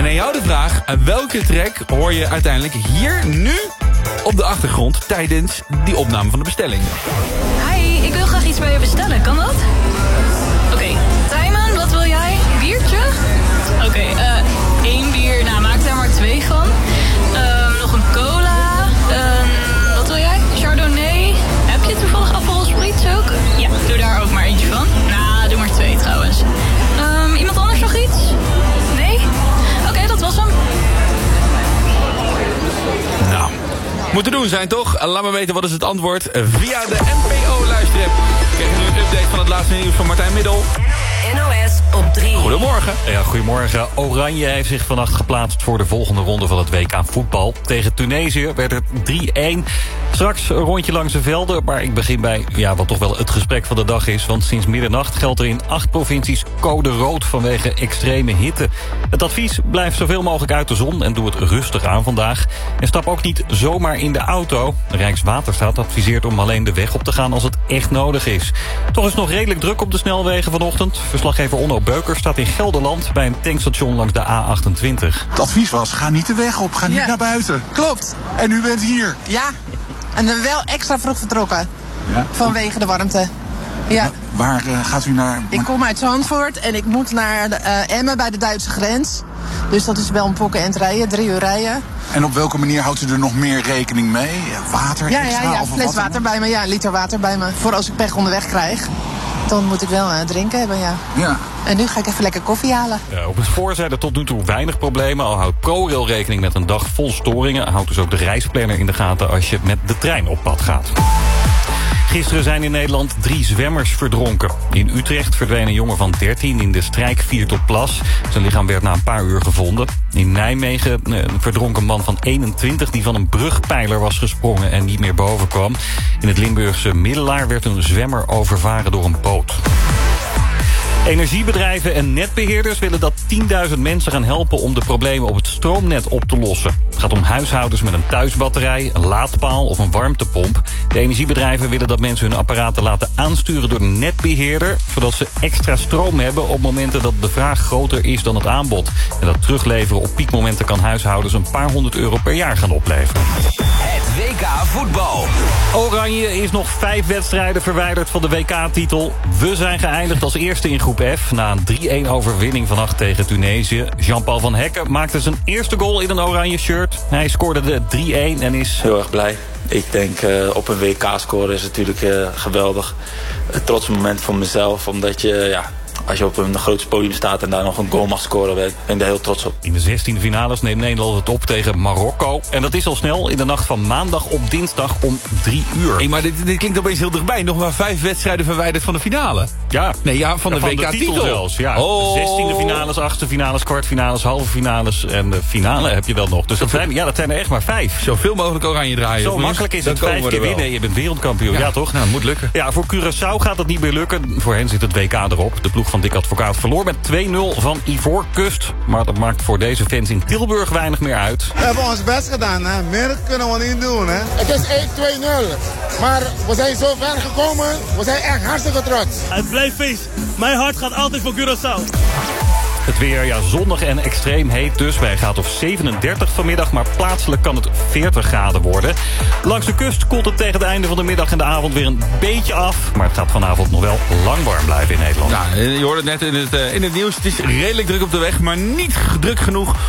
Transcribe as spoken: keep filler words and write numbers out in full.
En aan jou de vraag, welke track hoor je uiteindelijk hier nu op de achtergrond tijdens die opname van de bestelling? Hi, ik wil graag iets bij je bestellen, kan dat? Oké, okay. Tijmen, wat wil jij? Biertje? Oké, okay, uh, één bier, nou maak daar maar twee van. Uh, nog een cola. Uh, wat wil jij? Chardonnay? Heb je toevallig Aperol Spritz ook? Ja, doe daar ook maar eentje van. Nou, doe maar twee trouwens. Um, iemand anders nog iets? Nee? Oké, okay, dat was hem. Nou, moet te doen zijn toch? Laat me weten wat is het antwoord via de N P O-luisterrap. We krijgen nu een update van het laatste nieuws van Martijn Middel. N O S op drie. Goedemorgen. Ja, goedemorgen. Oranje heeft zich vannacht geplaatst voor de volgende ronde van het W K voetbal. Tegen Tunesië werd het drie-een. Straks een rondje langs de velden, maar ik begin bij ja, wat toch wel het gesprek van de dag is. Want sinds middernacht geldt er in acht provincies code rood vanwege extreme hitte. Het advies: blijf zoveel mogelijk uit de zon en doe het rustig aan vandaag. En stap ook niet zomaar in de auto. Rijkswaterstaat adviseert om alleen de weg op te gaan als het echt nodig is. Toch is het nog redelijk druk op de snelwegen vanochtend. Verslaggever Onno Beuker staat in Gelderland bij een tankstation langs de A achtentwintig. Het advies was, ga niet de weg op, ga niet ja. naar buiten. Klopt. En u bent hier. Ja, en dan wel extra vroeg vertrokken. Ja. Vanwege de warmte. Ja. Waar uh, gaat u naar? Ik kom uit Zandvoort en ik moet naar de, uh, Emmen bij de Duitse grens. Dus dat is wel een pokken en rijden, drie uur rijden. En op welke manier houdt u er nog meer rekening mee? Water ja, extra? Ja, ja, of fles wat water bij me, ja, een liter water bij me. Voor als ik pech onderweg krijg. Dan moet ik wel uh, drinken hebben, ja. ja. En nu ga ik even lekker koffie halen. Ja, op het spoor zijn er tot nu toe weinig problemen. Al houdt ProRail rekening met een dag vol storingen. Houdt dus ook de reisplanner in de gaten als je met de trein op pad gaat. Gisteren zijn in Nederland drie zwemmers verdronken. In Utrecht verdween een jongen van dertien in de Strijkviertelplas. Zijn lichaam werd na een paar uur gevonden. In Nijmegen een verdronken man van eenentwintig... die van een brugpijler was gesprongen en niet meer boven kwam. In het Limburgse Middelaar werd een zwemmer overvaren door een boot. Energiebedrijven en netbeheerders willen dat tienduizend mensen gaan helpen om de problemen op het stroomnet op te lossen. Het gaat om huishoudens met een thuisbatterij, een laadpaal of een warmtepomp. De energiebedrijven willen dat mensen hun apparaten laten aansturen door de netbeheerder, zodat ze extra stroom hebben op momenten dat de vraag groter is dan het aanbod. En dat terugleveren op piekmomenten kan huishoudens een paar honderd euro per jaar gaan opleveren. Het W K voetbal. Oranje is nog vijf wedstrijden verwijderd van de W K-titel. We zijn geëindigd als eerste in groep F na een drie-een overwinning vannacht tegen Tunesië. Jean-Paul van Hekken maakte zijn eerste goal in een oranje shirt. Hij scoorde de drie-een en is heel erg blij. Ik denk uh, op een W K scoren is natuurlijk uh, geweldig. Een trots moment voor mezelf, omdat je ja, als je op een groot podium staat en daar nog een goal mag scoren, ben ik daar heel trots op. In de zestiende finales neemt Nederland het op tegen Marokko. En dat is al snel in de nacht van maandag op dinsdag om drie uur. Hey, maar dit, dit klinkt opeens heel dichtbij. Nog maar vijf wedstrijden verwijderd van de finale. Ja. Nee, ja, van de ja, W K-titel zelfs. Ja. Oh. zestiende finales, achtste finales, kwartfinales, halve finales en de finale heb je dan nog. Dus dat zijn, ja, dat zijn er echt maar vijf. Zoveel mogelijk oranje draaien. Zo makkelijk is het. Vijf keer winnen. Je bent wereldkampioen. Ja, ja toch? Nou, het moet lukken. Ja, voor Curaçao gaat het niet meer lukken. Voor hen zit het W K erop. De ploeg van Dick Advocaat verloor met twee-nul van Ivoorkust. Maar dat maakt voor deze fans in Tilburg weinig meer uit. We hebben ons best gedaan, hè. Meer kunnen we niet doen, hè. Het is één twee-nul. Maar we zijn zo ver gekomen. We zijn echt hartstikke trots. Het blijft feest. Mijn hart gaat altijd voor Curaçao. Het weer, ja, zonnig en extreem heet dus. Bij een graad of zevenendertig vanmiddag, maar plaatselijk kan het veertig graden worden. Langs de kust koelt het tegen het einde van de middag en de avond weer een beetje af. Maar het gaat vanavond nog wel lang warm blijven in Nederland. Ja, je hoorde het net in het, uh, in het nieuws. Het is redelijk druk op de weg, maar niet druk genoeg